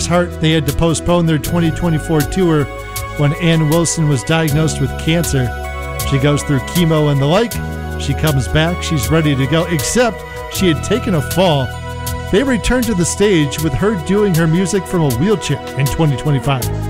Heart, they had to postpone their 2024 tour when Ann Wilson was diagnosed with cancer. She goes through chemo and the like. She comes back. She's ready to go, except she had taken a fall. They returned to the stage with her doing her music from a wheelchair in 2025.